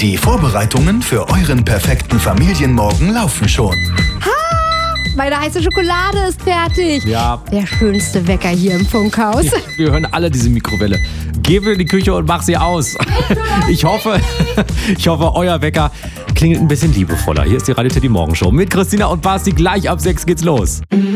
Die Vorbereitungen für euren perfekten Familienmorgen laufen schon. Meine heiße Schokolade ist fertig. Ja. Der schönste Wecker hier im Funkhaus. Ja, wir hören alle diese Mikrowelle. Geh wieder in die Küche und mach sie aus. Ich hoffe, euer Wecker klingelt ein bisschen liebevoller. Hier ist die Radio Teddy Morgenshow mit Christina und Basti. Gleich ab 6 geht's los.